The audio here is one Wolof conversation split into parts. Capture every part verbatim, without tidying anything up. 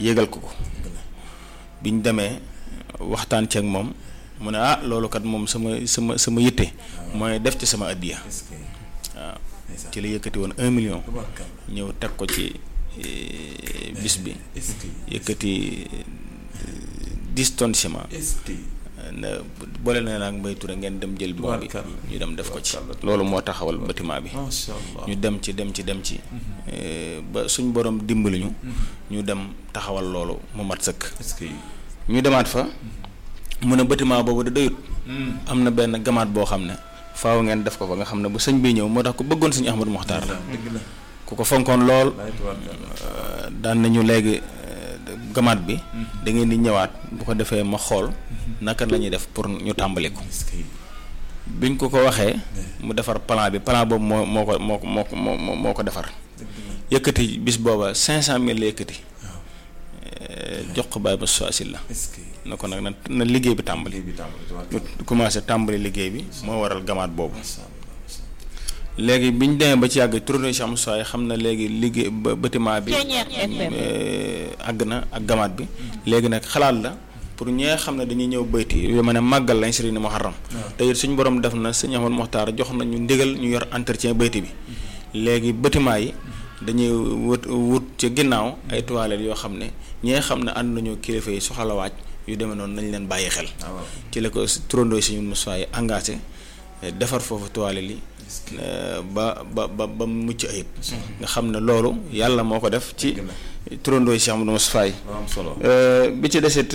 yëgal ko ko biñ demee waxtaan ci ak moom mu ne ah loolu kat moom sama sama sama yitte mooy def ci sama addiya waaw ci la yëkkati woon un million ñëw teg ko ci bis bi yëkkati dix tonnes ciment boole na nag Mbaye Touré ngeen dem jël bon bi ñu dem def ko ci loolu moo taxawal bâtiment bi ñu dem ci dem ci dem ci ba suñ borom dimbali ñu ñu dem taxawal loolu mu mat sëkk ñu demaat fa mu ne bâtiment boobu da doyut am na benn gamaat boo xam ne faaw ngeen def ko fa nga xam ne bu sëñ bi ñëw moo tax ku bëggoon sëñ Ahmadou Mokhtar la ku ko fonkoon lool daan nañu léegi gamaat bi da ngeen di ñëwaat bu ko defee ma xool naka la ñuy def pour ñu tàmbali ko biñ ko ko waxee mu defar plan bi plan boobu moo moo ko moo ko moo ko moo moo ko defar yëkkati bis booba cinq cent mille la yëkkati jox ko bàyyi ba soasil la na ko nag na na liggéey bi tàmbali ñu commencé tàmbali liggéey bi moo waral gamaat boobu léegi bi ñu demee ba ci yàgg tournée Cheikh Moussa yi xam na léegi liggéey ba bâtiment bi àgg na ak gamaat bi léegi nag xalaat la pour ñi nga xam ne dañuy ñëw bayti yu ma ne màggal lañ Serigne Muharram te it suñu borom def na sëñ Ahmadou Mokhtar jox nañu ndigal ñu yor entretien bayti bi léegi bâtiment yi dañuy wut wut ci ginnaaw ay toilettes yoo xam ne ñi nga xam ne ànd nañu kilifa yi soxla waaj yu demee noonu nañ leen bàyyi xel ci la ko turandoo Serigne Moussa yi engagé defar foofu toilettes yi ba ba ba ba mucc ayib nga xam ne loolu yàlla moo ko def ci turandoo Cheikh Amadou Moustapha yi bi ci desit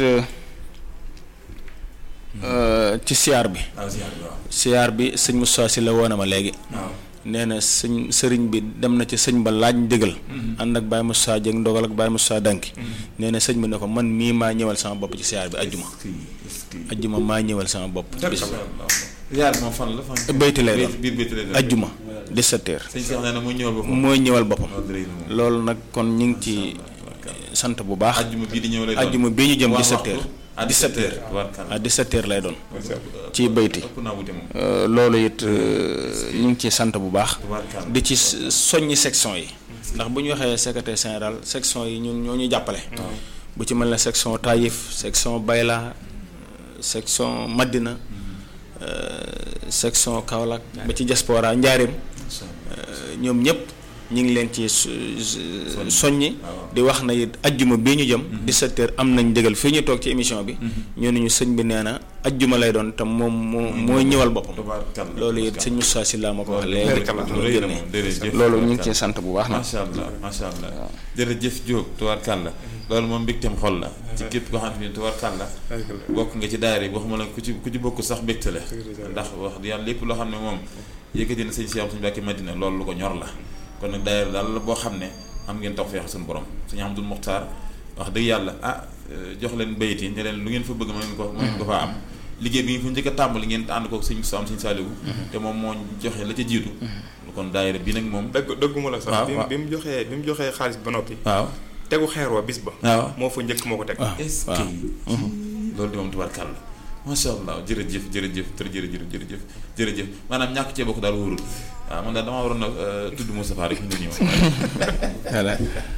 ci siyaar bi siyaar bi sëñ Moustapha si la woon ma léegi nee na sëñ sëriñ bi dem na ci sëñ ba laaj ndigal ànd ak Baye Moustapha Dieng ndogal ak Baye Moustapha Danki nee na sëñ bi ne ko man mii maa ñëwal sama bopp ci siyaar bi ajjuma ajjuma maa ñëwal sama bopp bis yaar moom fan la fan bayti lay doon biir bayti lay doon ajjuma dix-sept heures sëñ Cheikh nee na mooy ñëwal boppam mooy ñëwal boppam loolu nag kon ñu ngi ci sant bu baax ajjuma bii di ñëw lay doon ajjuma bii ñu jëm dix-sept heures à dix-sept heures à dix-sept heures lay doon ci bayti loolu it ñu ngi ci sant bu baax di ci soññi section yi ndax bu ñu waxee secrétaire général section yi ñun ñoo ñu jàppale bu ci mel ne section Taïf section Bayla section Madina section Kaolack ba ci diaspora Njaareem ñoom ñëpp ñu ngi leen ci soññi di wax na it ajjuma bii ñu jëm dix-sept heures am nañ dëggal fii ñu toog ci émission bi ñu ne ñu sëñ bi nee na ajjuma lay doon te moom moo mooy ñëwal boppam loolu it sëñ Moussa Sylla ma ko wax léegi génne loolu ñu ngi ci sant bu baax na macha allah macha allah jërëjëf Diop tubaarkàlla loolu moom mbégteem xol la ci képp koo xam ne tubaarkàlla bokk nga ci daayira yi boo xam ne ku ci ku ci bokk sax mbégte la ndax wax yàlla lépp loo xam ne moom yëkkati na sëñ Cheikh suñu Mbàkke Madina loolu lu ko ñor la kon nag daayira daal la boo xam ne am ngeen tawfeex suñu borom sëñ Ahmadou Mokhtar wax dëgg yàlla ah jox leen bayit yi ne leen lu ngeen fa bëgg ma ngeen ko ma ngeen ko faa am liggéey bi ngeen fa njëkk a tàmbali ngeen ànd ko sëñ Sam sëñ Saliou te moom moo joxe la ca jiitu kon daayira bi nag moom dëgg dëgguma la sax bi mu joxee bi mu joxee xaalis ba noppi waaw tegu xeer wa bis ba waaw moo fa njëkk moo ko teg est-ce que loolu di moom tubaarkàlla macha allah jërëjëf jërëjëf tër jërëjëf jërëjëf jërëjëf maanaam ñàkk cee bokk daal wóorul waaw man daal damaa waroon a tudd Moustapha rek ñu ñëw voilà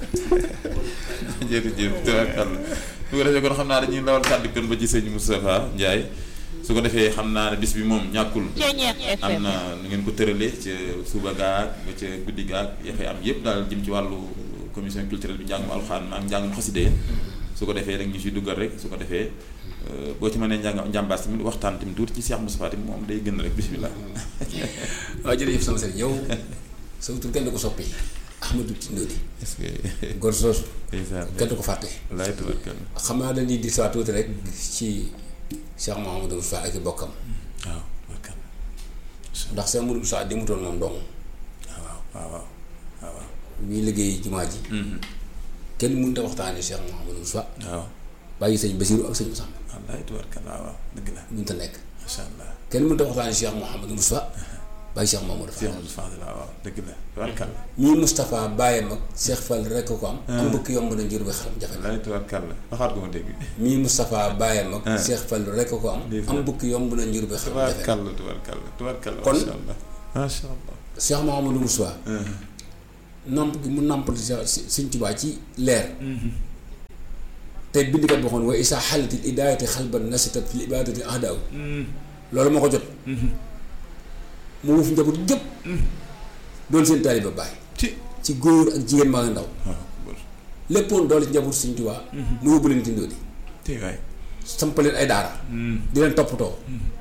jërëjëf tubaarkàlla su ko defee kon xam naa dañuy lawal kàddu kon ba ci sëñ Moustapha Ndiaye su ko defee xam naa ne bis bi moom ñàkkul am na nu ngeen ko tëralee ca suba gaag ba ca guddi gaag ya fay am yëpp daal jëm ci wàllu commission culturelle bi njàngum alxuraan ak njàngum xaside su ko defee rek ñu siy duggal rek su ko defee boo ci mënee njàng njàmbaas tamit waxtaan tamit tuuti ci Cheikh Moustapha tamit moom day gën rek bismillah waaw jërëjëf sama sëriñ yow sama tur kenn du ko soppi Ahmadou Tindodi est-ce que góor soosu ndeysaan kenn du ko fàtte laay tabarkalla xam naa dañuy di soit tuuti rek ci Cheikh Mouhamadou Moustapha ak i bokkam waaw tabarkalla ndax Cheikh Mouhamadou Moustapha di mu toon moom dong waaw waaw waaw waaw ñuy liggéey jumaa ji kenn mënut a waxtaanee Cheikh Mouhamadou Moustapha waaw bàyyi sëñ Basiru ak sëñ Moussa wallaay tabarkalla waaw dëgg la mënut a nekk macha allah kenn mënut a waxtaanee Cheikh Mouhamadou Moustapha bàyyi Cheikh Mamadou Fall Cheikh Moustapha waaw dëgg la tabarkalla ñii Moustapha bàyyam ak Cheikh Fall rek ko am am mbëkk yomb na njur bi xaram jafe na wallaay tabarkalla waxaat ko ma dégg mii Moustapha bàyyam ak Cheikh Fall rek ko am am mbëkk yomb na njur bi xaram jafe tabarkalla tabarkalla tabarkalla kon macha allah macha allah Cheikh Mamadou Moustapha namp gi mu nampal Sëñ Tuubaa ci leer tey bindikat boo xam ne wa isa xalatil idaayati xalban nasitat fil ibadati ahdaaw loolu moo ko jot mu wuuf njaboot gépp doon seen taaliba baay ci ci góor ak jigéen maa ngi ndaw léppoon doole ci njaboot Sëñ Tuubaa mu yóbbu leen tindoo di tey waay sampaleen ay daara di leen toppatoo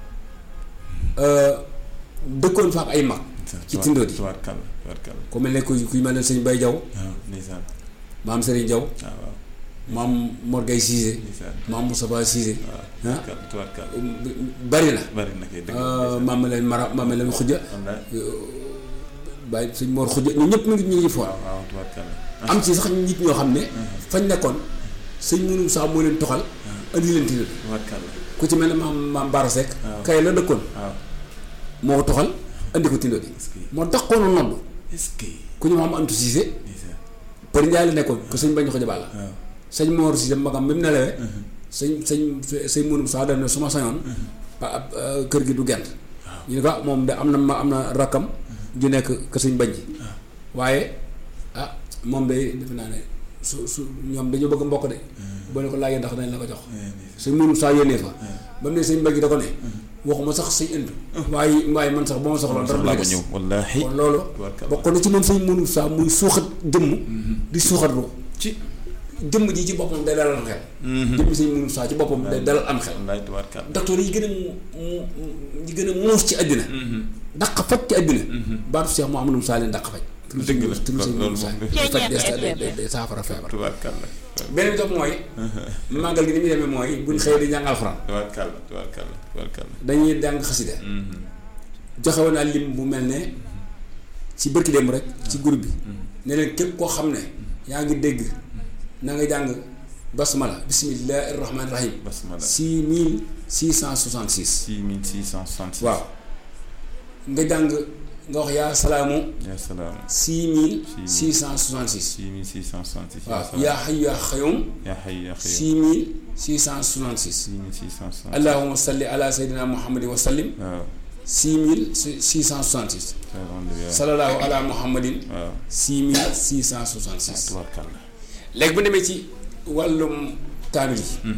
dëkkoon fa ak ay mag ci tindoo di tubaarkàlla tubaarkàlla ku mel ne ku kuy mel ne sëñ Bay Jaw waaw ndeysaan maam Serigne Jaw waaw waaw maam Mor Gay Cissé ndeysaan maam Moustapha Cissé ah tubaarkàlla tubaarkàlla bari na bari na kay dëgg maam leen mara maam leen xujja wallaay bàyyi sëñ Mor xujja ñun ñëpp ñu ngi ñu ngi foon waaw waaw tubaarkàlla am ci sax nit ñoo xam ne fañ nekkoon sëñ mënum saa moo leen toxal andi leen tindoo tubaarkàlla ku ci mel ne maam maam Bara Seck kay la dëkkoon waaw moo ko toxal andi ko tindoo di moo taxoon a nodd est-ce que ku ñu ma am Antu Cissé ndeysaan për Njaay la nekkoon ko sëñ bañ ko jabal la waaw sëñ Mor Cissé magam bi mu nelawee sëñ sëñ sëñ mënum saa dem ne su ma sañoon ba kër gi du gent ñu ne ko ah moom de am na ma am na rakkam ju nekk kër sëñ bañ ji waaye ah moom de defe naa ne su su ñoom dañoo bëgg mbokk de boo ne ko laajee ndax dañ la ko jox sëñ mënum saa yónnee fa ba mu ne sëñ bañ ji da ko ne waxuma sax sëñ indi waaye waaye man sax ba ma soxla dara du ko ñëw wallaahi kon loolu bokk na ci moom sëñ mënum saa muy suuxat jëmm di suuxat ruux ci jëmm ji ci boppam day dalal am xel jëmm sëñ mënum saa ci boppam day dalal am xel wallaahi tubaarkàlla docteur yi gën a mu yi gën a muus ci àddina daq faj ci àddina baatu Cheikh Mouhamadou Moussa leen daq faj dëgg la turu sëñ loolu mënum saa moom faj des day saafara feebar tubaarkàlla beneen bi topp mooy màggal gi ni muy demee mooy buñ xëyee di jàng alxuraan tubaarkàlla tubaarkàlla tubaarkàlla dañuy jàng xasida joxe woon naa lim bu mel ne ci bërki démb rek ci groupe bi ne leen képp koo xam ne yaa ngi dégg na nga jàng basmala bismillahi rahmaani rahim basmala six mille six cent soixante six six mille six cent soixante-six waaw nga jàng nga wax yaa salaamu yaa salaam six mille six cent soixante six six mille six cent soixante-six waaw yaa hayyu yaa qayyum yaa hayyu yaa qayyum six mille six cent soixante six six mille six cent soixante-six allahumma salli ala sayyidina muhammadin wa sallim waaw six mille six cent soixante six sallallahu ala muhammadin waaw six mille six cent soixante six tubaarkàlla léegi bu demee ci wàllum kaamil yi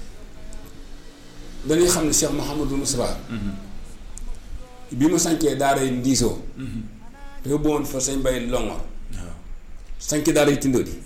dañuy xam ne Cheikh Mouhamadou Moustapha bi ma sañcee daara yi ndiisoo te yóbbu woon fa sañ bay Longor waaw sañci daara yi tindoo di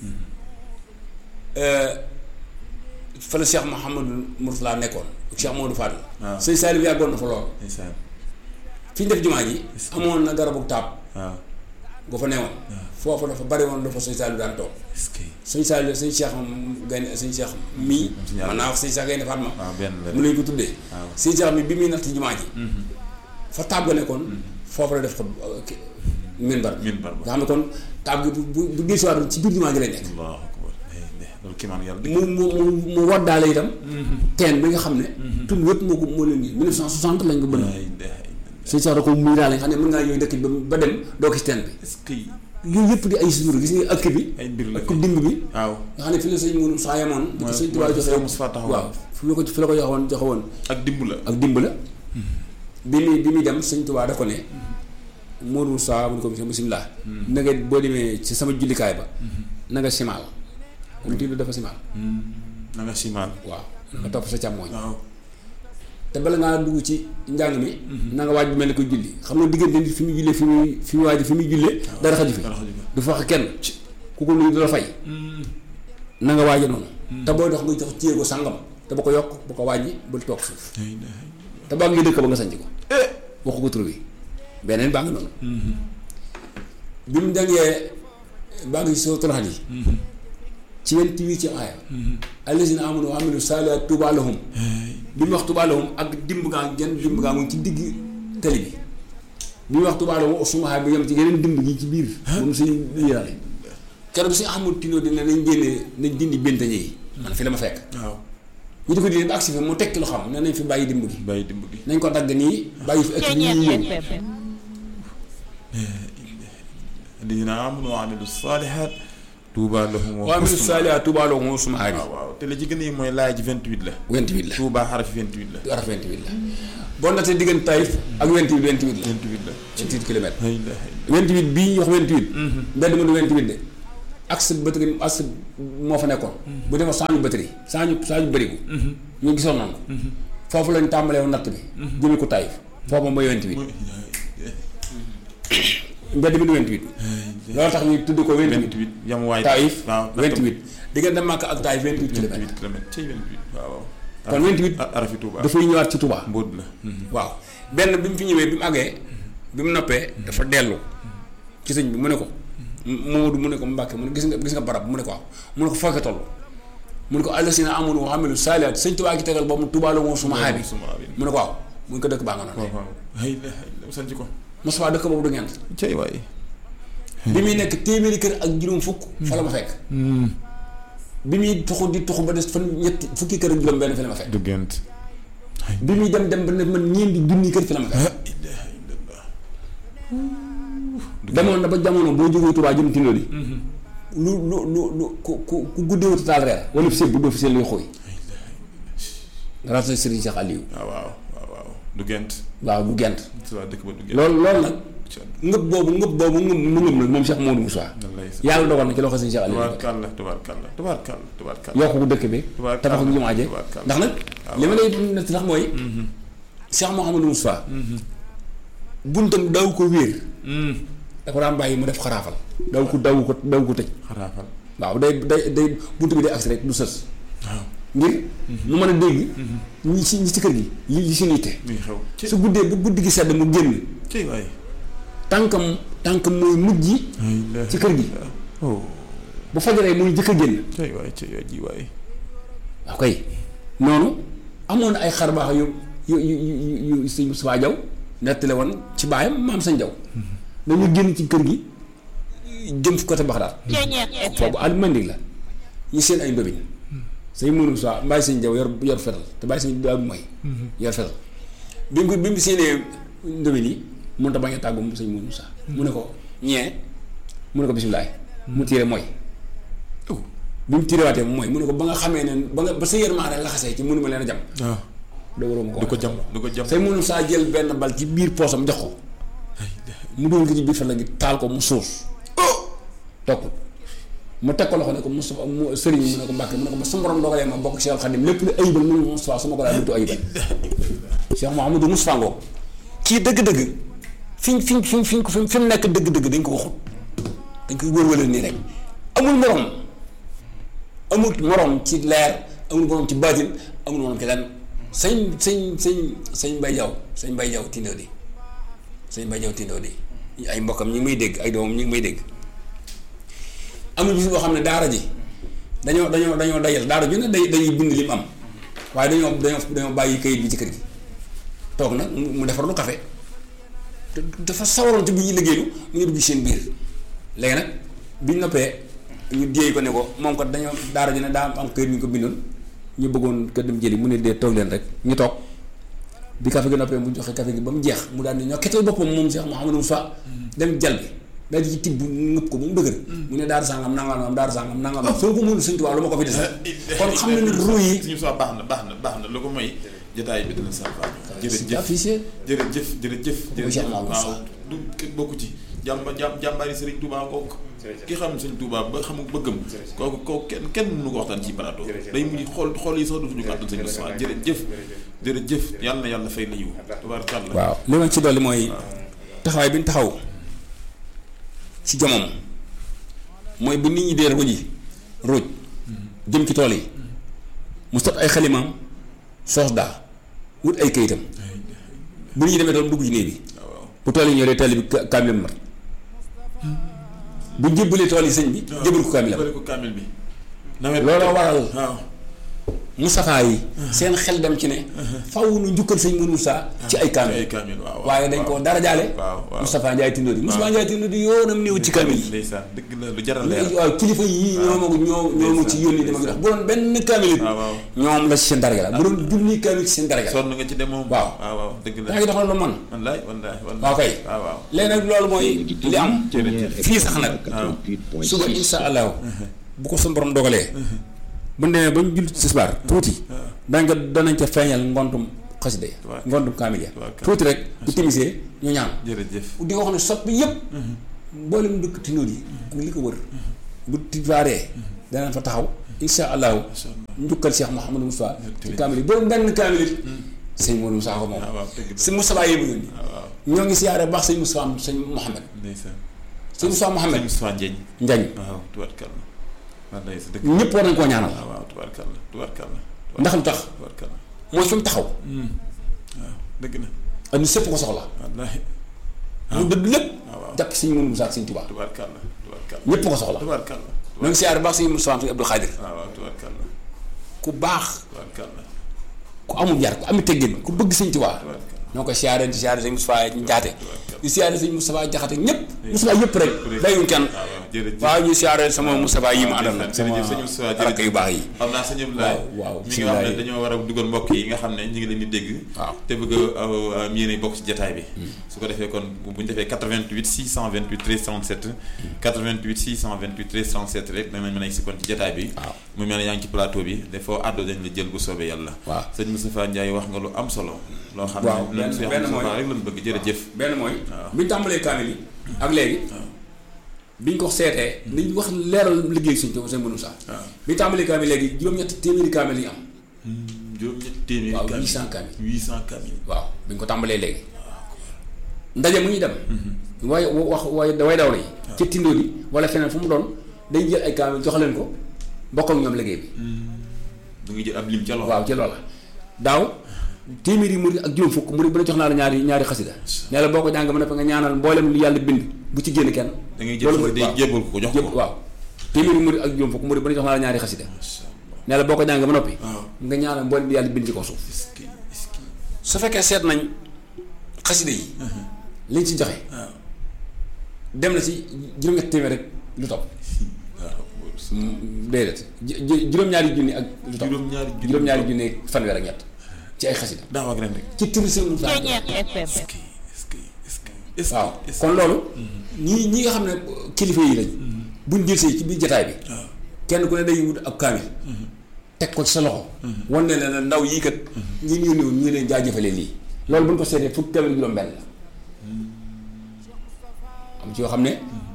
fa la Cheikh Mouhamadou Mourtala nekkoon Cheikh Modou Fadl waaw sëñ Saliou yàggoon na fa lool ndeysaan fi ñu def jumaa ji amoon na garabu taab waaw gu fa newoon foofu dafa bari woon dafa sëñ Saliou daan toog est-ce que sëñ Saliou sëñ Cheikh Gaynde sëñ Cheikh mii man naa wax sëñ Cheikh Gaynde Fatma waaw benn la mu lañ ko tuddee waaw sëñ Cheikh mi bi muy natt jumaa ji fa taab ga nekkoon foofu la def ko minbar minbar ba nga xam ne kon taab gi bu bu bu dellusiwaatoon ci biir jumaa gi lay nekk allahu akbar loolu kiimaan yàlla mu mu mu mu waddaale itam teen bi nga xam ne tund wépp moo ko moo leen gi mille neuf cent soixante lañ ko bënn sëñ Cheikh da ko muy daal nga xam ne mën ngaa yooyu dëkk bi ba dem doo gis teen bi est-ce que yooyu yëpp di ay suñu gis nga ëkk bi ay mbir la ak dimb bi waaw nga xam ne fi la sëñ mënum saa yemoon di ko sëñ Tuubaa joxe waaw fi la ko fi la ko joxe woon joxe woon ak dimb la ak dimb la bi muy bi muy dem sëñ Tuubaa da ko ne Modou Sa mu ne ko bismillah na nga boo demee ci sama jullikaay ba na nga simaal comme tiilu dafa simaal na nga simaal waaw na nga topp sa càmmooñ waaw te bala ngaa dugg ci njàng mi na nga waaj bu mel ni ko julli xam nga diggante nit fi muy jullee fi muy fi muy waaj fi muy jullee dara xaju fi du fa wax kenn ku ko nuyu du la fay na nga waaje noonu te booy dox nga jox jéego sàngam te ba ko yokk bu ko wàññi bul toog suuf te baa ngi dëkk ba nga sanc ko waxu ko tur bi beneen baa ngi noonu bi mu jàngee baa ngi soo toroxal yi ci vingt-huit ci aaya allazina amanu wa amilu saalihaat tuubaa lahum bi mu wax tuubaa lahum ak dimb gaa genn dimb gaa moom ci digg tali bi bi mu wax tuubaa lahum sumaha bi yem ci yeneen dimb gi ci biir moom suñu liiraale keroog bi si amul tinoo dina nañ génnee nañ dindi béntañe yi man fi la ma fekk waaw ñu di ko dindi ba agsi fi mu tekki loo xam ne nañ fi bàyyi dimb gi bàyyi dimb gi nañ ko dagg nii bàyyi fi ëkk nii ñëw allazina amanu wa amilu saalihaat tuubaa lahum wa amilu saalihaat tuubaa lahum sumaha bi waaw waaw te la ci gën a yi mooy laaj ji vingt-huit la vingt-huit la tuubaa xarafi vingt-huit la araf vingt-huit la bon na te diggante Taïf ak vingt-huit vingt-huit la vingt-huit la vingt-huit kilomètres ay la vingt-huit bii ñu wax vingt-huit mbedd ma du vingt-huit de axe batterie axe moo fa nekkoon. bu demoon saa ñu batterie saa ñu saa ñu bërigo. ñu gisoon nañ ko. foofu lañ tàmbalee woon natt bi. jëmee ko Taïf foofu mooy vingt-huit. mbedd bi du vingt-huit. loolu tax ñu tudd ko vingt-huit. yamuwaay Taïf waaw vingt-huit. diggante Makka ak Taïf vingt-huit kilomètres. ci vingt-huit waaw. kon vingt-huit arafi Touba dafay ñëwaat ci Touba. mbóot la. waaw benn bi mu fi ñëwee bi mu àggee bi mu noppee dafa dellu ci sëñ bi mu ne ko Mamadou mu ne ko Mbàkke mu ne gis nga gis nga barab mu ne ko waaw mu ne ko fooke toll mu ne ko allasina amanu wa amilu saalihaat sëñ Touba gi tegal boobu Touba la moom suma xaabi mu ne ko waaw mu ne ko dëkk baa nga noonu sanc ko Moustapha dëkk boobu du ngeen cey waay bi muy nekk téeméeri kër ak juróom fukk fa la ma fekk bi muy tuxu di tuxu ba des fan ñetti fukki kër ak juróom benn fi la ma fekk du gént bi muy dem dem ba ne man ñeenti junni kër fi la ma fekk demoon na ba jamono boo jógee Touba jëm Tindoo di lu lu lu lu ku ku ku guddeewut taal reer wala fi sëb bu doo fi seen luy xooy grâce à Serigne Cheikh Aliou waaw waaw waaw waaw du gént waaw du gent waa dëkk ba du gént loolu loolu nag ngëb boobu ngëb boobu ngëb mu ngëb nag moom Cheikh Modou Moussa yàlla dogal na ci loxo Serigne Cheikh Aliou tubaarkàlla tubaarkàlla tubaarkàlla tubaarkàlla yokku dëkk bi tabax ak jumaa ji ndax nag li ma lay nett ndax mooy Cheikh Mouhamadou Moussa buntam daw ko wéer da ko daan bàyyi mu def xaraafal daw ko daw ko daw ko tëj xaraafal waaw day day day bunt bi day agsi rek du sës waaw ngir mu mën a dégg ñi ci ñi ci kër gi li li si nitte muy xew su guddee bu guddi gi sedd mu génn ci waay tànkam tànkam mooy mujj ci kër gi bu fajaree muy jëkk a génn ci waay ci waay ji waay waaw kay noonu amoon na ay xar baax yu yu yu yu yu sëñ Moustapha Diaw nettale woon ci baayam maam sañ Diaw dañu génn ci kër gi jëm fi côté Baxdaad boobu al mandig la ñu seen ay mbëbiñ sëñ Mourou Moussa mbaay sëñ Diaw yor yor fetal te bàyyi sëñ daal mooy yor fetal bi mu ko bi mu seenee ndëbiñ yi mënut a bañ a tàggu sëñ Mourou Moussa mu ne ko ñee mu ne ko bisimilaay mu tiire mooy bi mu tiirewaatee mooy mu ne ko ba nga xamee ne ba nga ba sa yërmaane laxasee ci mënuma leen a jam waaw doo waroon ko du ko jam du ko jam sëñ Mourou Moussa jël benn bal ci biir poosam jox ko mu dugal ko ci biir fan la gi taal ko mu suus toog mu teg ko loxo ne ko Moustapha mu sëriñ mu ne ko Mbàkke mu ne ko ba su borom dogalee ma bokk Cheikh Khadim lépp lu ayibal mu ne Moustapha su ma ko daal dutu ayibal Cheikh Mouhamadou Moustapha ngoo kii dëgg-dëgg fiñ fiñ fiñ fiñ ko fi mu nekk dëgg-dëgg dañ ko waxut dañ koy wër-wëral nii rek amul morom amul morom ci leer amul morom ci baatin amul morom ci lenn sëñ sëñ sëñ sëñ Mbaye Diaw sëñ Mbaye Diaw Tindoo di sëñ Mbaye Diaw Tindoo di ay mbokkam ñi ngi may dégg ay doomam ñi ngi may dégg am na bis boo xam ne daara ji dañoo dañoo dañoo dajal daara ju ne day dañuy bind li mu am waaye dañoo dañoo dañoo bàyyi kayit bi ci kër gi toog nag mu defar lu café te dafa sawaroon ci bu ñuy liggéeyu mu ngi dugg seen biir léegi nag biñ noppee ñu déey ko ne ko moom kat dañoo daara ju ne daa am kayit bi ñu ko bindoon ñu bëggoon kër dem jëli mu ne dee toog leen rek ñu toog bi café gi noppee mu joxe café gi ba mu jeex mu daal di ñoo kettal boppam moom Cheikh Mouhamadou Moussa dem jal bi daal di ci tibb ngëpp ko ba mu dëgër mu ne daara sàngam nangam am daara sàngam nangam am soo ko mënul Sëñ Tuubaa lu ma ko fi des kon xam na ne ruu yi suñu soo baax na baax na baax na lu ko mooy jotaay bi dina salfaa jërëjëf jërëjëf jërëjëf jërëjëf waaw du bokku ci jàmba jàmbaari Sëriñ Tuubaa kooku ki xam Sëñ Tuubaa ba xamu bëggam kooku kooku kenn kenn mënu ko waxtaan ci plateau day mujj xool xool yi sax dootuñu ko àttan Sëñ Moustapha jërëjëf jërëjëf yàlla na yàlla fay la yiw tubaarkàlla waaw li ma ci dolli mooy taxawaay bi ñu taxaw ci jamono mooy bu nit ñi dee ruuj yi ruuj jëm ci tool yi mu sot ay xalimaam soos daa wut ay kayitam bu nit ñi demee tool dugg ci néeg bi bu tool yi ñëwee tali bi kaamilam mat bu jébbalee tool yi sëñ bi jébbal ko kaamilam looloo waral Moustapha yi seen xel dem ci ne faw nu njukkal sëñ Mourou Moussa ci ay kaamil waaye dañ ko dara jaale Moustapha Ndiaye Tindoo di Moustapha Ndiaye Tindoo di yoonam néew ci kaamil yi dëgg la lu jaral leer waaw kilifa yii ñoo ma ñoo ñoo ma ci yónni dama dox bu doon benn kaamil it ñoom la ci seen daraja la bu doon junni kaamil ci seen daraja la sonn nga ci dem moom waaw waaw dëgg la yaa ngi doxal lu man wallaay wallaay waaw kay waaw léegi nag loolu mooy li am fii sax nag suba insha allahu bu ko suñu borom dogalee bu ñu demee ba ñu julli tisbaar tuuti dañ ko danañ ca feeñal ngontum xasida ngontum kaamil ya tuuti rek bu timisee ñu ñaan jërëjëf di wax ne soppi yëpp mboolem dëkk Tindoo yi ak li ko wër bu tibaaree danañ fa taxaw insha allahu njukkal Cheikh Mouhamadou Moustapha ci kaamil yi boobu benn kaamil it sëñ Modou Moussa ko moom sëñ Moustapha yi bu yónni ñoo ngi siyaare baax sëñ Moustapha am sëñ Mouhamed sëñ Moustapha Mouhamed Moustapha Ndiagne Ndiagne waaw tubaarkalla ñëpp war nañ koo ñaanal waaw tubaarkalla tubaarkalla ndax lu tax mooy fi mu taxaw waaw dëgg na ak ñu sëpp ko soxla wallaahi mu dëdd lépp jàpp sëñ Modou Moussa ak sëñ Touba tubaarkalla tubaarkalla ñëpp ko soxla tubaarkalla ñoo ngi siyaare baax sëñ Moustapha sëñ Abdou Khadir waaw tubaarkalla ku baax tubaarkalla ku amul yar ku am teggin ku bëgg sëñ Touba ñoo ko siyaare di siyaare sëñ Moustapha Ndiaté di siyaare sëñ Moustapha Jaxate ñëpp Moustapha yëpp rek bàyyiwuñ kenn waaw ñu siyaare sama Moustapha yi ma àndal nag sama rakk yu baax yi xam naa sëñ Abdoulaye waaw mi ngi wax ne dañoo war a dugal mbokk yi nga xam ne ñu ngi leen di dégg waaw te bëgg a yéene bokk ci jataay bi su ko defee kon bu ñu defee quatre-vingt-huit six cent vingt-huit treize trente-sept quatre-vingt-huit six cent vingt-huit treize trente-sept rek danañ mën a si kon ci jataay bi mu mel ne yaa ngi ci plateau bi dafoo àddoo dañ la jël bu soobee yàlla waaw sëñ Moustapha Ndiaye wax nga lu am solo loo xam waaw ne Cheikh Moustapha rek lañ bëgg jërëjëf benn mooy bi ñu tàmbalee kaamil yi ak léegi bi ñu ko seetee dañ wax leeral liggéey suñ ko sëñ Modou Moussa bi ñu tàmbalee kaamil léegi juróom-ñetti téeméeri kaamil yi am juróom-ñetti téeméeri waaw kaamil huit cent kaamil huit cent kaamil waaw bi ñu ko tàmbalee léegi ndaje mu ñuy dem waaye wax waaye way daw la yi ci tindoo di wala feneen fu mu doon dañ jël ay kaamil jox leen ko bokk ak ñoom liggéey bi da nga jël ab lim ca loolu waaw ci loolu la daaw téeméeri murid ak juróom fukk murid bu ne jox naa la ñaari ñaari xasida nee la boo ko jàng ba noppi nga ñaanal mboolem lu yàlla bind bu ci génn kenn da ngay jël day jébal ko jox ko waaw téeméeri murid ak juróom fukk murid bu ne jox naa la ñaari xasida nee la boo ko jàng ba noppi nga ñaanal mboolem lu yàlla bind ci kaw suuf su fekkee seet nañ xasida yi liñ ci joxe dem na ci juróom-ñetti téeméer rek lu topp déedéet juróom-ñaari junni ak lu topp juróom-ñaari junni ak fanweer ak ñett ci ay xasida daaw ak ren rek ci turu seen waaw kon loolu ñii ñi nga xam ne kilifa yi lañ buñ jëlsee ci biir jataay bi kenn ku ne day wut ab kaamil teg ko ci sa loxo wan ne la ndaw yii kat ñi ñu néew ñu leen jaajëfalee lii loolu buñ ko seetee fukk kaamil juróom benn la am ci yoo xam ne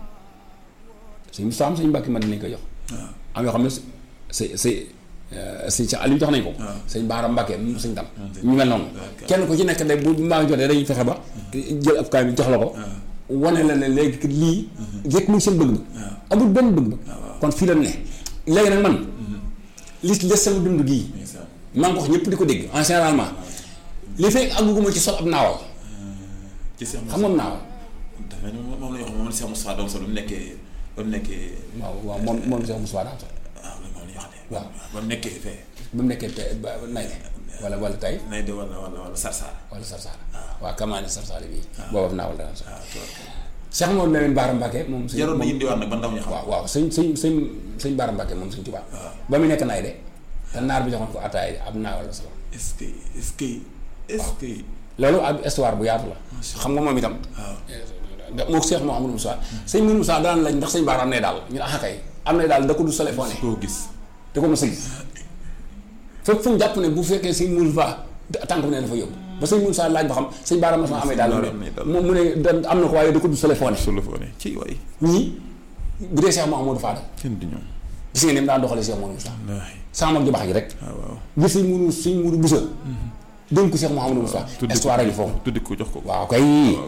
suñ mu saam suñ mbàkki man lañ koy jox am yoo xam ne sa sa sëñ Cheikh Aliou jox nañ ko sëñ Baara Mbàkke mu sëñ Dam ñu mel noonu kenn ku ci nekk de bu maa ngi jotee dañuy fexe ba jël ab kaay bi jox la ko wane la ne léegi lii rek muy seen bëgg-bëgg amul benn bëgg-bëgg kon fii la ne léegi nag man li des sama dund gii maa ngi ko wax ñëpp di ko dégg en généralement li fekk àgguma ci sol ab naawal xam nga naawal moom la ñu wax moom la Cheikh Moustapha doon sol bu mu nekkee ba mu nekkee waaw waaw moom moom la Cheikh Moustapha daan sol waaw ba mu nekkee fee. ba mu nekkee te ba Nayde. wala wala tay Nayde wala wala wala Sarsara. wala Sarsara. waaw Kamaane Sarsara bii. waaw boobu naa wala dara sax. Cheikh Mawone Lamine Baara Mbacke moom. sëñ jaroon na indiwaat nag ba ndaw ñu xam. waaw waaw sëñ sëñ sëñ sëñ Baara Mbacke moom sëñ Tuubaa. ba mu nekk Nayde. te naar bi joxoon ko ataay ab naawal la solo. est-ce que est-ce que est-ce que. loolu ab histoire bu yaatu la. xam nga moom itam. waaw moo Cheikh Mouhamadou Moussa. sëñ Mourou Moussa daan lañ ndax sëñ Baara am nay daal ñu ne ah kay am nay daal da ko du téléphone. koo gis. te ko mos a gis fépp fu mu jàpp ne bu fekkee sëñ Moussa tànk ne dafa yóbbu ba sëñ Moussa laaj ba xam sëñ Baara mos na amee daal mu mu ne am na ko waaye da ko du téléphone. téléphone ci waay. ñii bu dee Cheikh Mouhamadou Fadal. kenn du ñoom. gis nga ni mu daan doxalee Cheikh Mouhamadou Moussa. sama mag ju baax ji rek. waaw waaw gis sëñ Mourou sëñ Mourou Boussa. dénk ko Cheikh Mouhamadou Moussa. histoire a ngi foofu. tuddi ko jox ko. waaw kay.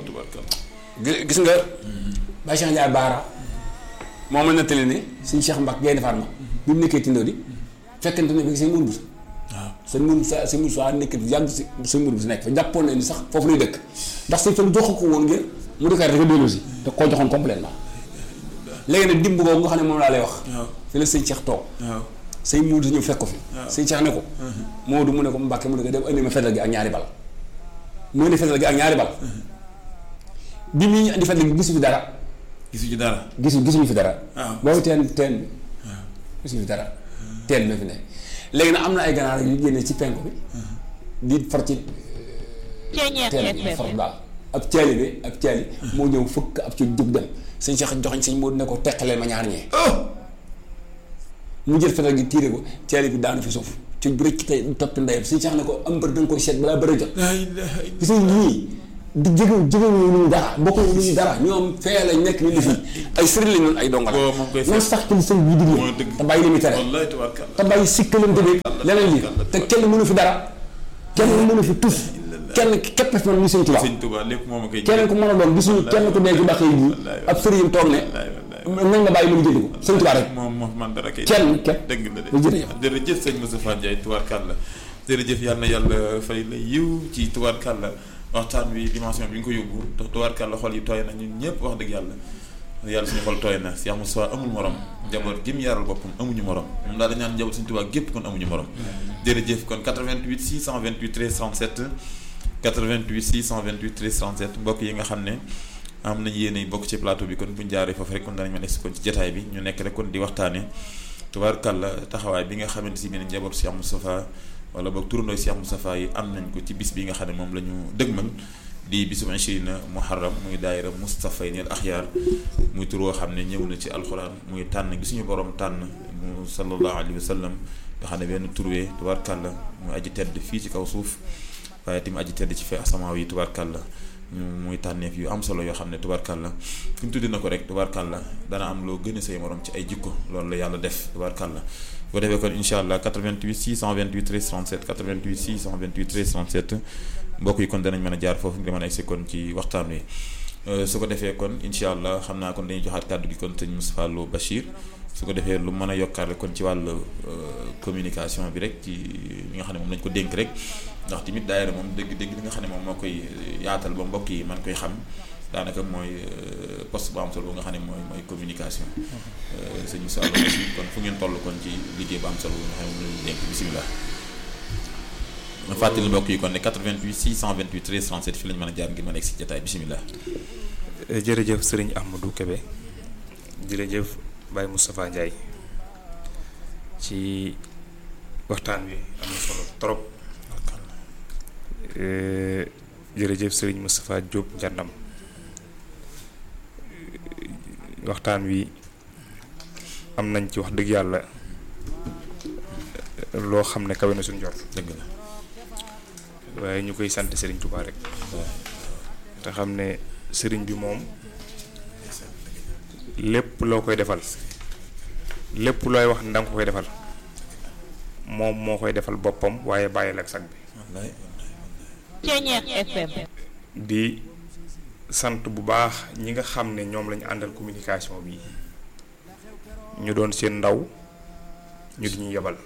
gis nga. Baye Cheikh Ndiaye Baara moom la nettali ne sëñ Cheikh Mbacke Gaynde Fatma bi mu nekkee Tindoo di fekkente ne bi sëñ Mourou Boussa. waaw sëñ Mourou Boussa sëñ Mourou Boussa nekk yàgg si sëñ Mourou Boussa nekk fa jàppoon na ni sax foofu lay dëkk ndax sëñ Fallu jox ko woon ngir mu dëkkaat rek a dellu si te koo joxoon complètement léegi nag dimb boobu nga xam ne moom laa lay wax. waaw fi la sëñ Cheikh toog. waaw sëñ Mourou ñëw fekk ko fi. waaw sëñ Cheikh ne ko. Moodu mu ne ko Mbacke mu ne ko dem indi ma fetal gi ak ñaari bal. mu indi fetal gi ak ñaari bal. bi mu ñu indi fetal gi gisu fi dara. gisu ci dara. gisu gisuñu fi dara. waaw boobu teen teen bi. gisuñu fi dara. teen bi fi ne léegi nag am na ay ganaar yu génne ci penku bi. di far ci. teen bi far daal ab caali bi ab caali. moo ñëw fëkk ab ci jug dem sëñ Cheikh joxañ sëñ Moodu ne ko teqalee ma ñaar ñee. mu jël fetal gi tiire ko caali bi daanu fi suuf ci bu rëcc tey topp ndeyam sëñ Cheikh ne ko am bër da nga koy seet balaa bëri jot. gis nga ñii di jege jege ñu dara bokk ñu dara ñoom fee lañ nekk ñu lifi ay sëriñ lañ noonu ay donga la ñoom sax ci li sëriñ bi digle te bàyyi li muy tere te bàyyi sikkalante bi leneen li te kenn mënu fi dara kenn mënu fi tus kenn képp fi man muy sëñ Tuubaa keneen ku mën a doon gisuñu kenn ku dee ci bàq yi ji ab sëriñ toog ne nañ nga bàyyi mu ngi jënd ko sëñ Tuubaa rek moom moom man dara kay kenn képp dëgg la de jërëjëf sëñ Moustapha Ndiaye tubaarkàlla jërëjëf yàlla na yàlla fay la yiw ci tubaarkàlla waxtaan wi dimension bi nga ko yóbbu te tubaarkàlla xol yi tooy na ñun ñëpp wax dëgg yàlla yàlla suñu xol tooy na Cheikh Moustapha amul morom njaboot gi mu yaral boppam amuñu morom moom daal dañ naan njaboot suñu Tuubaa gépp kon amuñu morom jërëjëf kon quatre-vingt-huit six cent vingt-huit treize trente-sept quatre-vingt-huit six cent vingt-huit treize trente-sept mbokk yi nga xam ne am nañ yéene bokk ci plateau bi kon buñ jaaree foofu rek kon danañ mën a kon ci jotaay bi ñu nekk rek kon di waxtaane tubaarkàlla taxawaay bi nga xamante si benn njaboot Cheikh Moustapha wala boog turandooy Cheikh Moustapha yi am nañ ko ci bis bi nga xam ne moom la ñu dëgmal di bisum ishirina muharram muy daayira Moustapha nil axyaar muy tur woo xam ne ñëw na ci alxuraan muy tànn gi suñu borom tànn mu sallallahu alayhi wa sallam nga xam ne benn turwee tubaarkàlla muy aji tedd fii ci kaw suuf waaye tamit aji tedd ci fee asamaaw yi tubaarkàlla muy tànneef yu am solo yoo xam ne tubaarkàlla fi mu tuddi na ko rek tubaarkàlla dana am loo gën a say morom ci ay jikko loolu la yàlla def tubaarkàlla boo defee kon incha allah quatre-vingt-huit six cent vingt-huit treize trente-sept quatre-vingt-huit six cent vingt-huit treize trente-sept mbokk yi kon danañ mën a jaar foofu ngir mën a egsi kon ci waxtaan wi su ko defee kon incha allah xam naa kon dañuy joxaat kàddu gi kon sëñ Moustapha Lo Bachir su ko defee lu mën a yokkaat kon ci wàllu communication bi rek ci li nga xam ne moom lañ ko dénk rek ndax tamit daayira moom dëgg-dëgg li nga xam ne moom moo koy yaatal ba mbokk yi man koy xam daanaka mooy poste bu am solo bu nga xam ne mooy mooy communication sëñ Moussa Lo kon fu ngeen toll kon ci liggéey bu am solo bu nga xam ne moom lañu dénk bisimilah ma fàttali mbokk yi kon ne quatre-vingt-huit six cent vingt-huit treize trente-sept fi lañu mën a jaar ngir mën a egg si jotaay bisimilah. jërëjëf sëriñ Ahmadou Kébé jërëjëf Baye Moustapha Ndiaye ci waxtaan wi am na solo trop jërëjëf sëriñ Moustapha Diop Njàndam waxtaan wi am nañ ci wax dëgg yàlla loo xam ne kawe na suñu njort dëgg la waaye ñu koy sant sëriñ Touba rek te xam ne sëriñ bi moom lépp loo koy defal lépp looy wax ndanga ko koy defal moom moo koy defal boppam waaye bàyyil ak sag bi di sant bu baax ñi nga xam ne ñoom lañu àndal communication bi ñu doon seen ndaw ñu di ñu yebal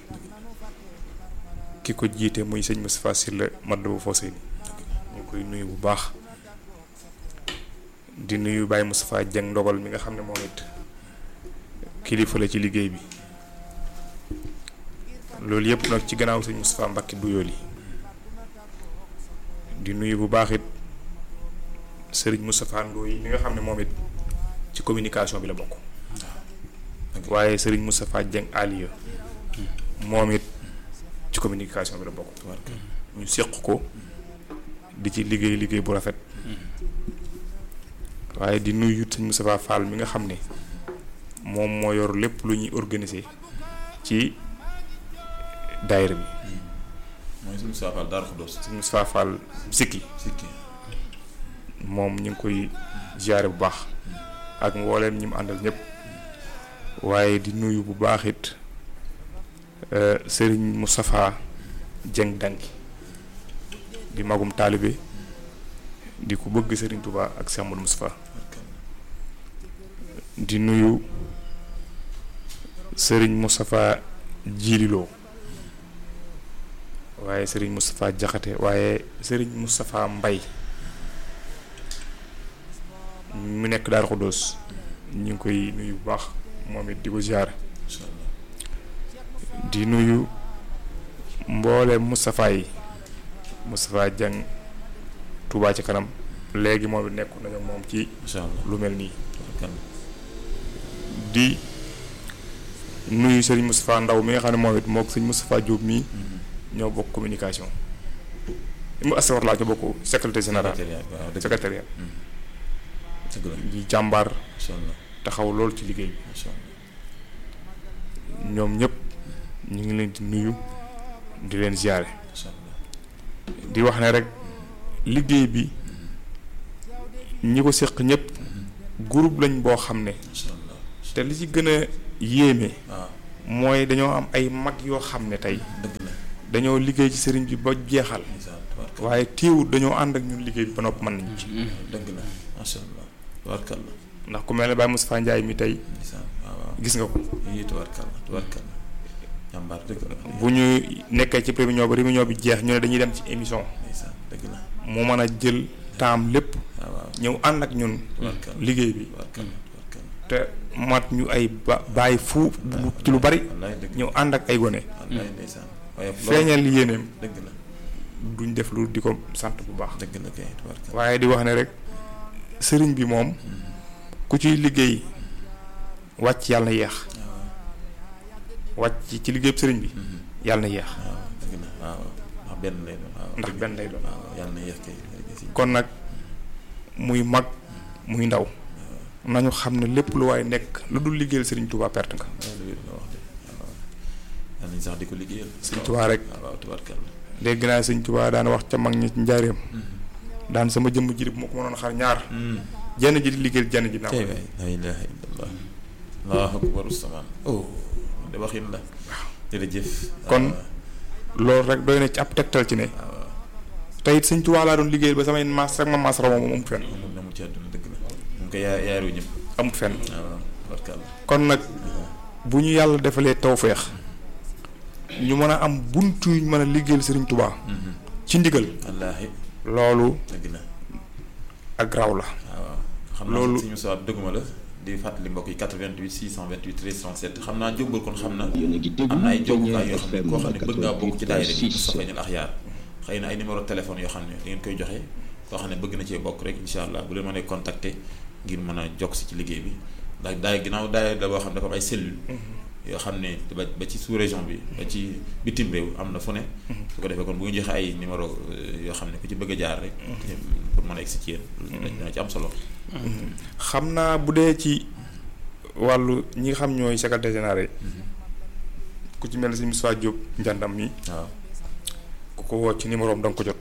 ki ko jiite muy sëñ Moustapha Sylla Matlaboul Fawzayni ñu koy nuyu bu baax di nuyu Baye Moustapha Dieng ndogal mi nga xam ne moom it kilifa la ci liggéey bi loolu yëpp nag ci gannaaw sëñ Moustapha Mbacké Douyoly di nuyu bu baax it sëriñ Moustapha Ndoye mi nga xam ne moom it ci communication bi la bokk waaye sëriñ Moustapha Dieng Aliya moom it ci communication bi la bokk ñu seq ko di ci liggéey liggéey bu rafet waaye di nuyu sëñ Moustapha Fall mi nga xam ne moom moo yor lépp lu ñuy organiser ci daayira bi mooy sëñ Moustapha Fall Darou Khoudoss sëñ Moustapha Fall sikki sikki moom ñu ngi koy ziare bu baax ak mbooleem ñi mu àndal ñëpp waaye di nuyu bu baax it sëriñ Moustapha Dieng Danki di magum taalibe di ko bëgg sëriñ Touba ak Cheikh Amadou Moustapha di nuyu sëriñ Moustapha Djililo waaye sëriñ Moustapha Jaxate waaye sëriñ Moustapha Mbay mu nekk Darou Khoudoss ñu ngi koy nuyu bu baax moom it di ko ziar di nuyu mboole Moustapha yi Moustapha Dieng Touba ci kanam léegi moom it nekku nañu moom ci lu mel nii di nuyu sëriñ Moustapha Ndaw mi nga xam ne moom it moo ko sëñ Moustapha Diop mii ñoo bokk communication mu astafar laa ñoo bokk secrétaire général secrétariat di jàmbaar taxaw loolu ci liggéey bi ñoom ñëpp ñu ngi leen di nuyu di leen ziare di wax ne rek liggéey bi ñi ko séq ñëpp groupe lañ boo xam ne macha allah te li ci gën a yéeme waaw mooy dañoo am ay mag yoo xam ne tey dëgg la dañoo liggéey ci sëriñ bi ba jeexal ndeysaan tubaarkalla waaye teewut dañoo ànd ak ñun liggéey bi ba nopp mën nañ ci dëgg la macha allah tubaarkalla ndax ku mel ne Baye Moustapha Ndiaye mi tey ndeysaan waaw waaw gis nga ko yii tubaarkalla tubaarkalla jàmbaar dëgg la bu ñu nekkee ci réunion ba réunion bi jeex ñu ne dañuy dem ci émission ndeysaan dëgg la mu mën a jël temps lépp waaw waaw ñëw ànd ak ñun tubaarkalla liggéey bi tubaarkalla tubaarkalla te mat ñu ay ba bàyyi fu ci lu bari wallaay dëgg ñëw ànd ak ay gone wallaay ndeysaan waaye feeñal yéeneem dëgg la duñ def lu di ko sant bu baax dëgg la kay tubaarkalla waaye di wax ne rek sëriñ bi moom ku ciy liggéey wàcc yàlla na yeex wàcc ci liggéeyub sëriñ bi yàlla na yeex waaw dëgg la waaw ndax benn lay doon waaw ndax benn lay doon waaw yàlla na yéex kay kon nag muy mag muy ndaw nañu xam ne lépp lu waaye nekk lu dul liggéeyal sëriñ Touba perte nga loolu wér nga wax de waaw yàlla nañ sax di ko liggéeyal sëriñ Touba rek waaw waaw tubaarkalla dégg naa sëriñ Touba daan wax ca mag ñi ci njaareem daan sama jëmm ji bu ma ko mënoon xar ñaar jenn ji di liggéeyal jenn ji naa tey ko waay la ilaha illallah allahu akbaru samaan oh de waxin la jërëjëf kon loolu rek doy na ci ab tegtal ci ne te it sëriñ Touba laa doon liggéeyal ba samay maas ak ma maas raw moom amut fenn moom na mu ci àdduna dëgg la mu ko yaa yaaru ñëpp amut fenn waaw waaw tubaarkalla kon nag bu ñu yàlla defalee tawféex ñu mën a am buntu yu mën a liggéeyal sëriñ Touba ci ndigal wallaahi loolu dëgg la ak raw la waaw xam loolu- naa suñu soit dëgguma la di fàttali mbokk yi quatre-vingt-huit six cent vingt-huit treize trente-sept xam naa jómbal kon xam na am na ay jokkukaay yoo xam ne koo xam ne bëgg ngaa bokk ci daayira bi Moustapha Niel Akhyar xëy na ay numéro téléphone yoo xam ne da ngeen koy joxe koo xam ne bëgg na cee bokk rek incha allah bu leen mënee contacter ngir mën a jokk si ci liggéey bi ndax daay ginnaaw daayira la boo xam ne dafa am ay cellules yoo xam ne ba ba ci sous région bi ba ci bitim réew am na fu ne su ko defee kon bu ñu joxe ay numéro yoo xam ne ku ci bëgg a jaar rek pour mën a egsi ci yéen dina ci am solo xam naa bu dee ci wàllu ñi nga xam ñooy secrétaire général yi ku ci mel ne si Moussa Diop njàndam mi waaw ku ko woo ci numéro am da nga ko jot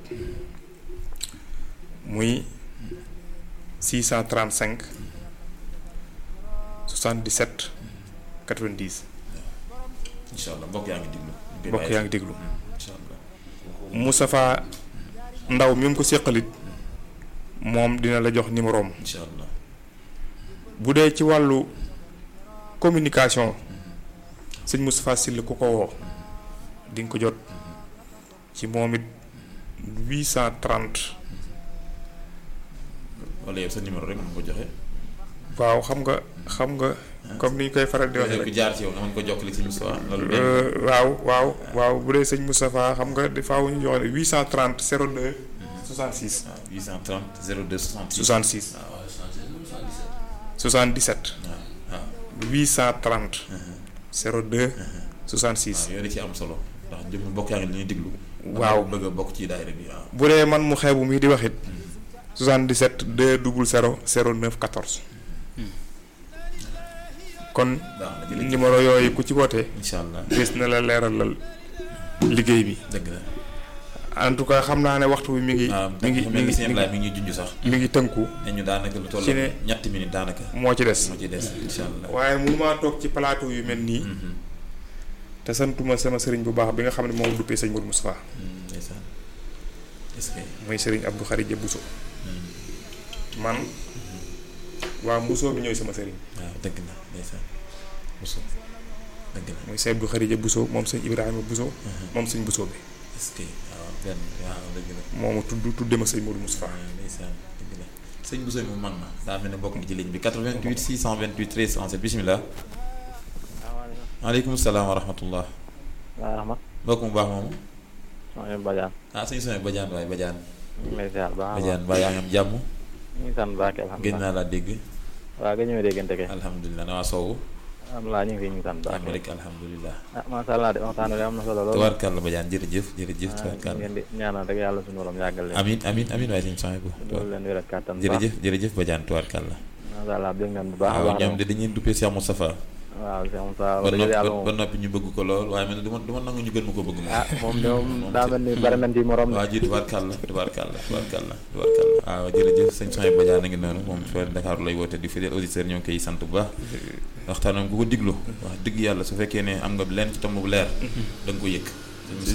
muy six cent trente-cinq soixante-dix-sept quatre-vingt-dix incha allah mbokk yaa ngi déglu mbokk yaa ngi déglu incha allah Moustapha Ndaw mi mu ko séqalit moom dina la jox numéro am incha allah bu dee ci wàllu communication sëñ Moustapha Syll ku ko woo di nga ko jot ci moom it huit cent trente wala yow sa numéro rek mën ko joxe waaw xam nga xam nga comme ni ñu koy faral di waxee ku rek jaar ci yow nga mën ko jokkale ci Moustapha loolu benn Euh, waaw waaw waaw bu dee sëñ Moustapha xam nga di faaw ñu joxe ne huit cent trente zéro deux soixante-six waaw huit cent trente zéro deux soixante-six soixante-six soixante-dix-sept waaw waaw huit cent trente zéro deux soixante-six waaw yooyu da ci am solo ndax jëm mbokk yaa ngi li ñuy déglu waaw bëgg a bokk ci daayira bi waaw bu dee man mu xeebu mi di waxit soixante-dix-sept deux double zéro zéro neuf quatorze kon baax na jërëjëf numéro yooyu ku ci wootee incha allah des na la leeralal liggéey bi dëgg la en tout cas xam naa ne waxtu bi mi ngi waaw mi ngi mi mel ni ngi seen laay mi ngi junj sax mi ngi tënku ne ñu daanaka lu toll ci ne- ñetti minutes daanaka moo ci des moo ci des incha allah waaye mënumaa toog ci plateau yu mel nii te santuma sama sëriñ bu baax bi nga xam ne moom duppee sëñ Modou Moustapha ndeysaan est-ce que mooy sëriñ Abdou Kharija Bousso man waa Mbousso bi ñooy sama sëriñ waaw dëgg la ndeysaan Bousso dëgg la mooy sëñ Abdou Kharija Bousso moom sëñ Ibrahima Bousso moom sëñ Bousso bi est-ce que waaw benn waaw dëgg la moomu tudd tudde ma sëñ Modou Moustapha waaw ndeysaan dëgg la sëñ Bousso moom man na daa mel ne bokk ngi ci ligne bi quatre-vingt-huit six cent vingt-huit treize cent sept bismillah maaleykum salaam wa rahmatullah waaw Rahma. mbokk mu baax moomu maa ngi Badiane. ah sëñ Sonia Badiane waaye Badiane ñu ngi lay ziar baax a baax. Badiane mbaa yaa ngi am jàmm ñu ngi sant baax gën alhamdulilah. naa laa dégg waaw nga ñëwee déggante kay. alhamdulilah na waa soowu alhamdulilah ñu ngi fi ñu ngi sant baax. am rek alhamdulilah ah macha allah de waxtaan wi am na solo lool. tubaarkàlla Badiane jërëjëf jërëjëf ah tubaarkàlla ngeen di ñaanal rek yàlla suñu borom yàggal leen. amin amin amin waaye sëñ Sonia bu loolu leen wér ak kàttan bu baax. jërëjëf jërëjëf Badiane tubaarkàlla macha allah dégg ngeen bu baax a waaw baax. ñoom de dañuy duppee Cheikh Moustapha waaw Cheikh Moussa ba wax dëgg yàlla noppi moom ba noppi ñu bëgg ko lool waaye man du ma du ma nangu ñu gën ma ko bëgg moom. ah moom de moom daa mel ni bari nañ ci morom. waaw ji tubaarkàlla tubaarkàlla tubaarkàlla tubaarkàlla waaw jërëjëf sëñ Sonia Badiane a ngi noonu moom fii Dakar lay woote di fidèle auditeur ñoo ngi koy sant bu baax waxtaanam ku ko diglu wax dëgg yàlla su fekkee ne am nga leen ci tomb bu leer da nga ko yëg